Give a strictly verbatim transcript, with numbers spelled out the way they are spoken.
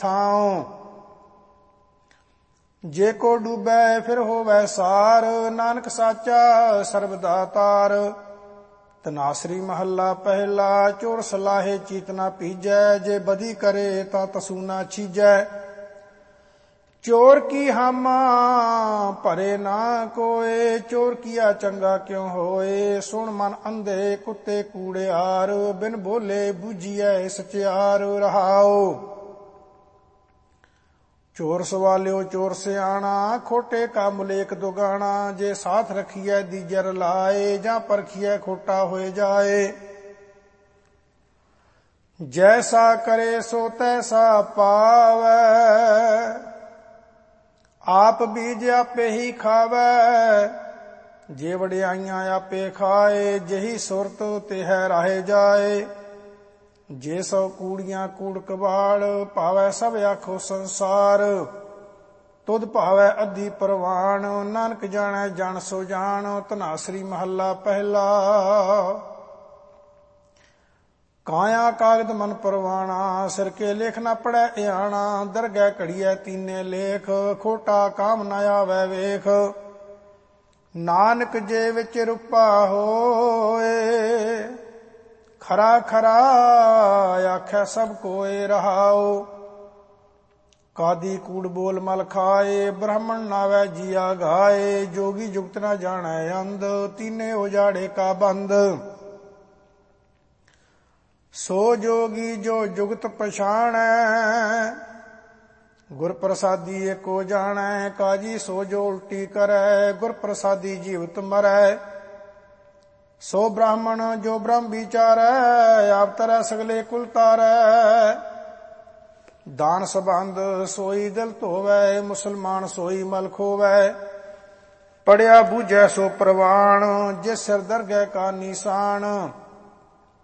ਥਾਉ। ਜੇ ਕੋ ਡੂਬੈ ਫਿਰ ਹੋਵੈ ਸਾਰ, ਨਾਨਕ ਸਾਚਾ ਸਰਬ ਦਾਤਾਰ। ਤਨਾਸਰੀ ਮਹੱਲਾ ਪਹਿਲਾ। ਚੋਰ ਸਲਾਹੇ ਚੀਤ ਨਾ ਪੀਜੈ, ਜੇ ਬਦੀ ਕਰੇ ਤਾਂ ਤਸੂ ਨਾ ਛੀਜੈ। ਚੋਰ ਕੀ ਹਾਮਾ ਭਰੇ ਨਾ ਕੋਏ, ਚੋਰ ਕੀਆ ਚੰਗਾ ਕਿਉ ਹੋਏ। ਸੁਣ ਮਨ ਅੰਧੇ ਕੁੱਤੇ ਕੂੜਿਆਰ, ਬਿਨ ਬੋਲੇ ਬੂਝੀਐ ਸਚਿਆਰ। ਰਹਾਉ। ਚੋਰ ਸਵਾਲਿਓ ਚੋਰ ਸਿਆਣਾ, ਖੋਟੇ ਕਾ ਮੁਲੇਖ ਦੁਗਾਣਾ। ਜੇ ਸਾਥ ਰਖੀਐ ਦੀਜਰ ਲਾਏ, ਜਾਂ ਪਰਖੀਐ ਖੋਟਾ ਹੋਏ ਜਾਏ। ਜੈਸਾ ਕਰੇ ਸੋ ਤੈਸਾ ਪਾਵੈ, ਆਪ ਬੀਜ ਆਪੇ ਹੀ ਖਾਵੈ। ਜੇ ਵਡਿਆਈਆਂ ਆਪੇ ਖਾਏ, ਜਹੀ ਸੁਰਤ ਤਿਹੈ ਰਾਹੇ ਜਾਏ। ਜੇ ਸੋ ਕੂੜੀਆਂ ਕੂੜ ਕਬਾੜ, ਭਾਵੈ ਸਭ ਆਖੋ ਸੰਸਾਰ। ਤੁਧ ਭਾਵੈ ਅੱਧੀ ਪ੍ਰਵਾਣ, ਨਾਨਕ ਜਾਣੈ ਜਨ ਸੋ ਜਾਣ। ਧਨਾਸਰੀ ਮਹੱਲਾ ਪਹਿਲਾ। ਕਾਇਆ ਕਾਗਦ ਮਨ ਪਰਵਾਣਾ, ਸਿਰ ਕੇ ਲੇਖ ਨਾ ਪੜੈ ਇਆਣਾ। ਦਰਗਹਿ ਘੜੀਐ ਤੀਨੇ ਲੇਖ, ਖੋਟਾ ਕਾਮ ਨ ਆਵੈ ਵੇਖ। ਨਾਨਕ ਜੇ ਵਿੱਚ ਰੂਪਾ ਹੋਏ, ਖਰਾ ਖਰਾ ਆਖੈ ਸਭ ਕੋਏ। ਰਹਾਉ। ਕਾਦੀ ਕੂੜ ਬੋਲ ਮਲ ਖਾਏ, ਬ੍ਰਾਹਮਣ ਨਾਵੈ ਜੀਆ ਗਾਏ। ਜੋਗੀ ਜੁਗਤ ਨਾ ਜਾਣੈ ਅੰਧ, ਤੀਨੇ ਉਜਾੜੇ ਕਾ ਬੰਦ। ਸੋ ਜੋਗੀ ਜੋ ਜੁਗਤ ਪਛਾਣੈ, ਗੁਰ ਪ੍ਰਸਾਦੀ ਏਕੋ ਜਾਣੈ। ਕਾਜੀ ਸੋ ਜੋ ਉਲਟੀ ਕਰੈ, ਗੁਰ ਪ੍ਰਸਾਦੀ ਜੀਵਤ ਮਰੈ। ਸੋ ਬ੍ਰਾਹਮਣ ਜੋ ਬ੍ਰਹਮ ਵਿਚਾਰੈ, ਆਪ ਤਰੈ ਸਗਲੇ ਕੁਲ ਤਾਰੈ। ਦਾਨ ਸਬੰਧ ਸੋਈ ਦਿਲ ਧੋਵੈ, ਮੁਸਲਮਾਨ ਸੋਈ ਮਲ ਖੋਵੈ। ਪੜਿਆ ਬੂਝੈ ਸੋ ਪ੍ਰਵਾਣ, ਜਿਸ ਸਿਰ ਦਰਗਹਿ ਕਾ ਨਿਸ਼ਾਨ।